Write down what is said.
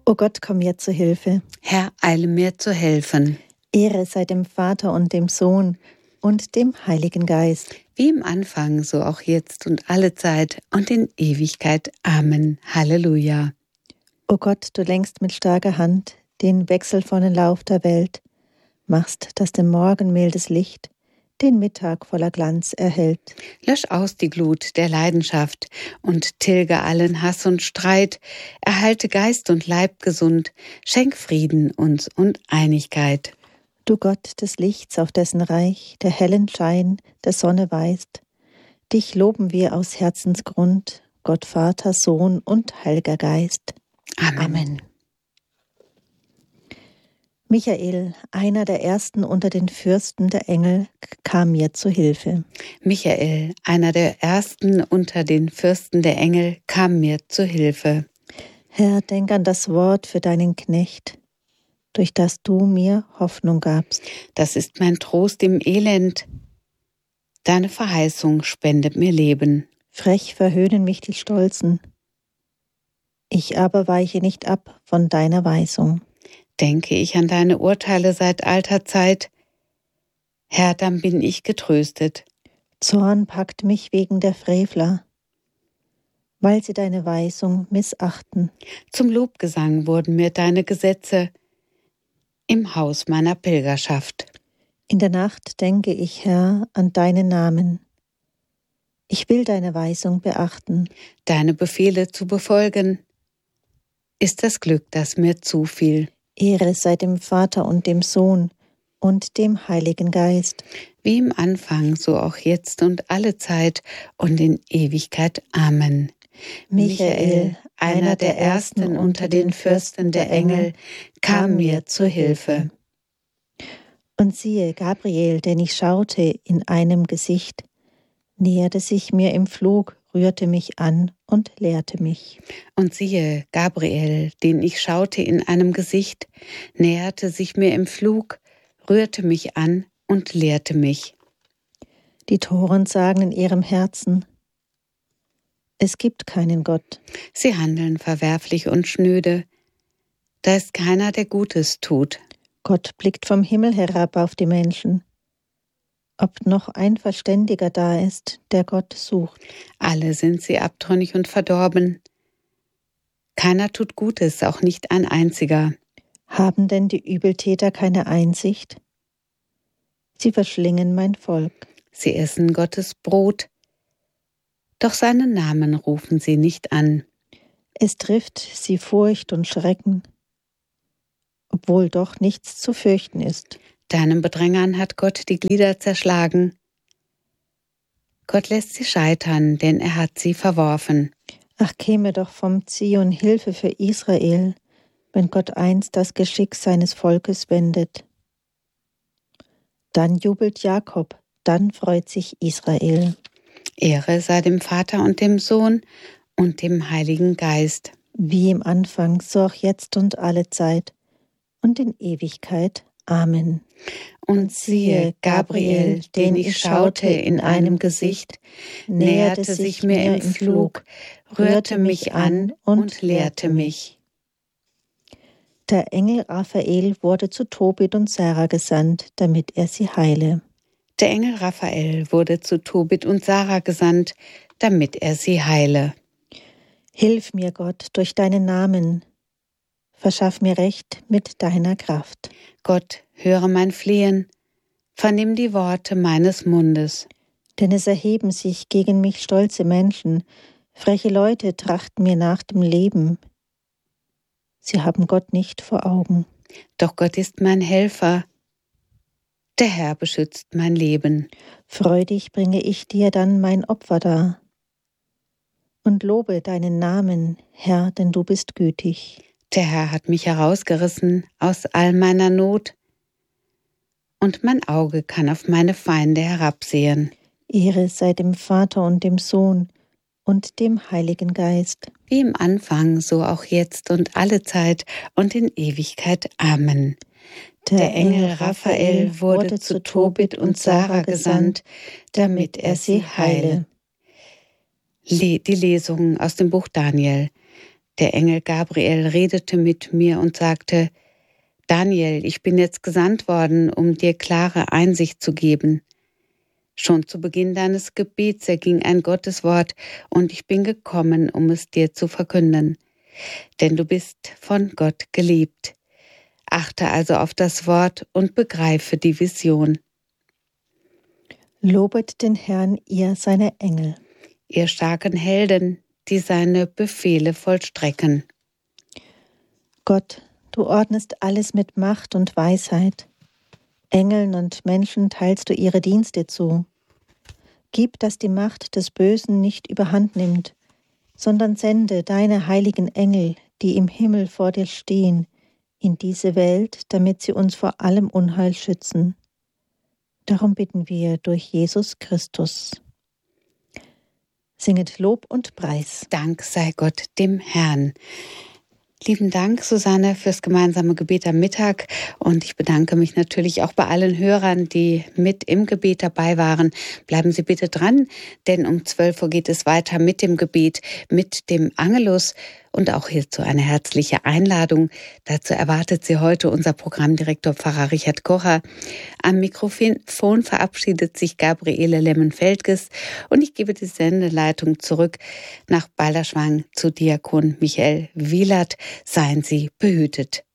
O Gott, komm mir zu Hilfe. Herr, eile mir zu helfen. Ehre sei dem Vater und dem Sohn und dem Heiligen Geist. Wie im Anfang, so auch jetzt und alle Zeit und in Ewigkeit. Amen. Halleluja. O Gott, du lenkst mit starker Hand den wechselvollen Lauf der Welt, machst, dass dem Morgen mildes Licht den Mittag voller Glanz erhält. Lösch aus die Glut der Leidenschaft und tilge allen Hass und Streit, erhalte Geist und Leib gesund, schenk Frieden uns und Einigkeit. Du Gott des Lichts, auf dessen Reich der hellen Schein der Sonne weist, dich loben wir aus Herzensgrund, Gott Vater, Sohn und Heiliger Geist. Amen. Amen. Michael, einer der ersten unter den Fürsten der Engel, kam mir zu Hilfe. Michael, einer der ersten unter den Fürsten der Engel, kam mir zu Hilfe. Herr, denk an das Wort für deinen Knecht, durch das du mir Hoffnung gabst. Das ist mein Trost im Elend. Deine Verheißung spendet mir Leben. Frech verhöhnen mich die Stolzen. Ich aber weiche nicht ab von deiner Weisung. Denke ich an deine Urteile seit alter Zeit, Herr, dann bin ich getröstet. Zorn packt mich wegen der Frevler, weil sie deine Weisung missachten. Zum Lobgesang wurden mir deine Gesetze im Haus meiner Pilgerschaft. In der Nacht denke ich, Herr, an deinen Namen. Ich will deine Weisung beachten. Deine Befehle zu befolgen, ist das Glück, das mir zufiel. Ehre sei dem Vater und dem Sohn und dem Heiligen Geist. Wie im Anfang, so auch jetzt und alle Zeit und in Ewigkeit. Amen. Michael, einer der ersten unter den Fürsten der Engel, kam mir zu Hilfe. Und siehe, Gabriel, den ich schaute in einem Gesicht, näherte sich mir im Flug, rührte mich an und lehrte mich. Und siehe, Gabriel, den ich schaute in einem Gesicht, näherte sich mir im Flug, rührte mich an und lehrte mich. Die Toren sagen in ihrem Herzen, es gibt keinen Gott. Sie handeln verwerflich und schnöde. Da ist keiner, der Gutes tut. Gott blickt vom Himmel herab auf die Menschen. Ob noch ein Verständiger da ist, der Gott sucht. Alle sind sie abtrünnig und verdorben. Keiner tut Gutes, auch nicht ein einziger. Haben denn die Übeltäter keine Einsicht? Sie verschlingen mein Volk. Sie essen Gottes Brot, doch seinen Namen rufen sie nicht an. Es trifft sie Furcht und Schrecken, obwohl doch nichts zu fürchten ist. Deinen Bedrängern hat Gott die Glieder zerschlagen. Gott lässt sie scheitern, denn er hat sie verworfen. Ach, käme doch vom Zion Hilfe für Israel, wenn Gott einst das Geschick seines Volkes wendet. Dann jubelt Jakob, dann freut sich Israel. Ehre sei dem Vater und dem Sohn und dem Heiligen Geist. Wie im Anfang, so auch jetzt und alle Zeit und in Ewigkeit. Amen. Und siehe, Gabriel, den ich schaute in einem Gesicht, näherte sich mir im Flug, rührte mich an und lehrte mich. Der Engel Raphael wurde zu Tobit und Sarah gesandt, damit er sie heile. Der Engel Raphael wurde zu Tobit und Sarah gesandt, damit er sie heile. Hilf mir, Gott, durch deinen Namen. Verschaff mir Recht mit deiner Kraft. Gott, höre mein Flehen, vernimm die Worte meines Mundes. Denn es erheben sich gegen mich stolze Menschen, freche Leute trachten mir nach dem Leben. Sie haben Gott nicht vor Augen. Doch Gott ist mein Helfer, der Herr beschützt mein Leben. Freudig bringe ich dir dann mein Opfer dar und lobe deinen Namen, Herr, denn du bist gütig. Der Herr hat mich herausgerissen aus all meiner Not, und mein Auge kann auf meine Feinde herabsehen. Ehre sei dem Vater und dem Sohn und dem Heiligen Geist. Wie im Anfang, so auch jetzt und alle Zeit und in Ewigkeit. Amen. Der Engel Raphael wurde zu Tobit und Sarah gesandt, damit er sie heile. Die Lesung aus dem Buch Daniel. Der Engel Gabriel redete mit mir und sagte: Daniel, ich bin jetzt gesandt worden, um dir klare Einsicht zu geben. Schon zu Beginn deines Gebets erging ein Gotteswort, und ich bin gekommen, um es dir zu verkünden. Denn du bist von Gott geliebt. Achte also auf das Wort und begreife die Vision. Lobet den Herrn, ihr seine Engel. Ihr starken Helden, die seine Befehle vollstrecken. Gott, du ordnest alles mit Macht und Weisheit. Engeln und Menschen teilst du ihre Dienste zu. Gib, dass die Macht des Bösen nicht überhand nimmt, sondern sende deine heiligen Engel, die im Himmel vor dir stehen, in diese Welt, damit sie uns vor allem Unheil schützen. Darum bitten wir durch Jesus Christus. Singet Lob und Preis. Dank sei Gott dem Herrn. Lieben Dank, Susanne, fürs gemeinsame Gebet am Mittag. Und ich bedanke mich natürlich auch bei allen Hörern, die mit im Gebet dabei waren. Bleiben Sie bitte dran, denn um 12 Uhr geht es weiter mit dem Gebet, mit dem Angelus. Und auch hierzu eine herzliche Einladung. Dazu erwartet Sie heute unser Programmdirektor Pfarrer Richard Kocher. Am Mikrofon verabschiedet sich Gabriele Lemmen-Feldges und ich gebe die Sendeleitung zurück nach Balderschwang zu Diakon Michael Wielert. Seien Sie behütet.